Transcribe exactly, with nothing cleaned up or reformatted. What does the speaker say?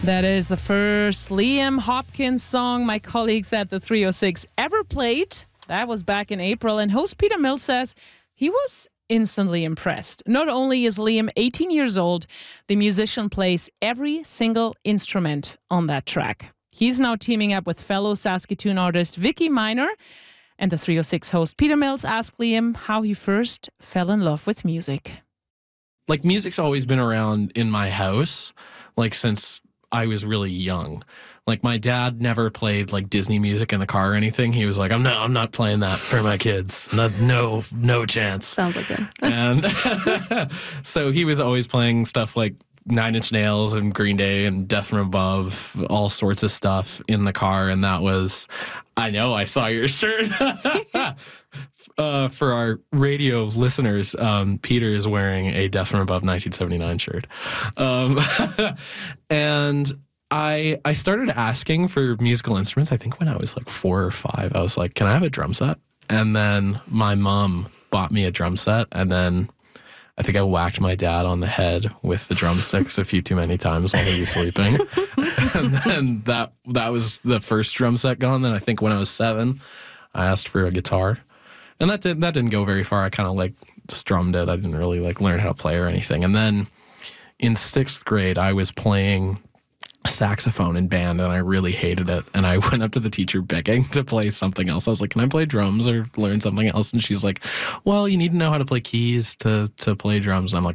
That is the first Liam Hopkins song my colleagues at the three oh six ever played. That was back in April. And host Peter Mills says he was instantly impressed. Not only is Liam eighteen years old, the musician plays every single instrument on that track. He's now teaming up with fellow Saskatoon artist Vicky Miner. And the three oh six host Peter Mills asked Liam how he first fell in love with music. Like, music's always been around in my house, like, since I was really young. Like, my dad never played like Disney music in the car or anything. He was like, I'm not I'm not playing that for my kids. Not, no, no chance. Sounds like him. And so he was always playing stuff like Nine Inch Nails and Green Day and Death from Above, all sorts of stuff in the car. And that was, I know, I saw your shirt. Uh, for our radio listeners, um, Peter is wearing a Death from Above nineteen seventy-nine shirt. Um, and I I started asking for musical instruments, I think when I was like four or five. I was like, can I have a drum set? And then my mom bought me a drum set. And then I think I whacked my dad on the head with the drumsticks a few too many times while he was sleeping. And then that, that was the first drum set gone. Then I think when I was seven, I asked for a guitar. And that did that didn't go very far. I kind of like strummed it. I didn't really like learn how to play or anything. And then in sixth grade, I was playing saxophone in band, and I really hated it. And I went up to the teacher begging to play something else. I was like, "Can I play drums or learn something else?" And she's like, "Well, you need to know how to play keys to to play drums." And I'm like,